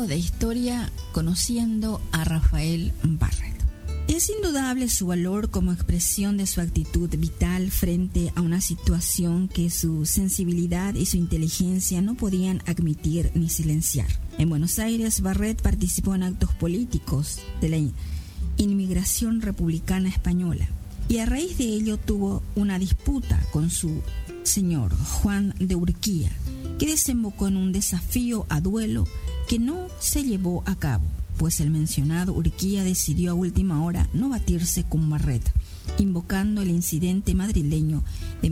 minutos de historia conociendo a Rafael Barrett. Es indudable su valor como expresión de su actitud vital frente a una situación que su sensibilidad y su inteligencia no podían admitir ni silenciar. En Buenos Aires, Barrett participó en actos políticos de la inmigración republicana española y a raíz de ello tuvo una disputa con su señor Juan de Urquía, que desembocó en un desafío a duelo que no se llevó a cabo, pues el mencionado Urquía decidió a última hora no batirse con Barrett, invocando el incidente madrileño de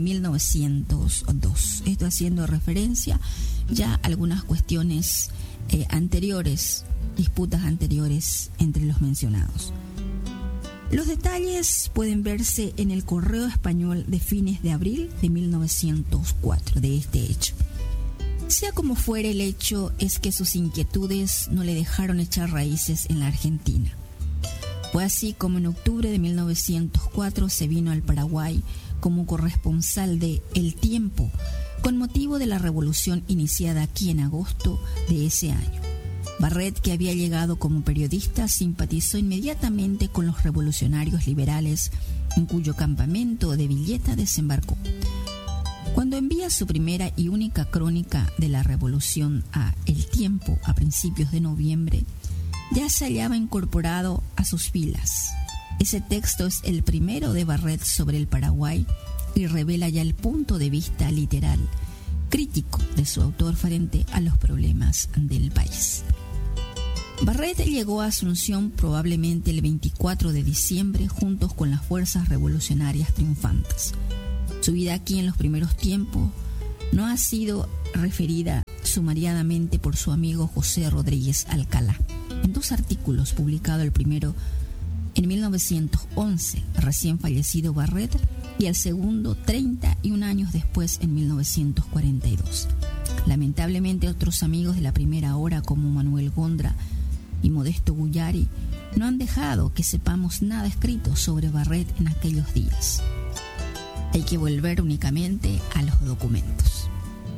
1902. Esto haciendo referencia ya a algunas cuestiones anteriores, disputas anteriores entre los mencionados. Los detalles pueden verse en el Correo Español de fines de abril de 1904 de este hecho. Sea como fuere, el hecho es que sus inquietudes no le dejaron echar raíces en la Argentina. Fue así como en octubre de 1904 se vino al Paraguay como corresponsal de El Tiempo, con motivo de la revolución iniciada aquí en agosto de ese año. Barrett, que había llegado como periodista, simpatizó inmediatamente con los revolucionarios liberales, en cuyo campamento de Villeta desembarcó. Cuando envía su primera y única crónica de la revolución a El Tiempo a principios de noviembre, ya se hallaba incorporado a sus filas. Ese texto es el primero de Barrett sobre el Paraguay y revela ya el punto de vista literal, crítico de su autor frente a los problemas del país. Barrett llegó a Asunción probablemente el 24 de diciembre juntos con las fuerzas revolucionarias triunfantes. Su vida aquí en los primeros tiempos no ha sido referida sumariadamente por su amigo José Rodríguez Alcalá. En dos artículos, publicado el primero en 1911, recién fallecido Barrett, y el segundo 31 años después, en 1942. Lamentablemente, otros amigos de la primera hora, como Manuel Gondra y Modesto Guyari, no han dejado que sepamos nada escrito sobre Barrett en aquellos días. Hay que volver únicamente a los documentos.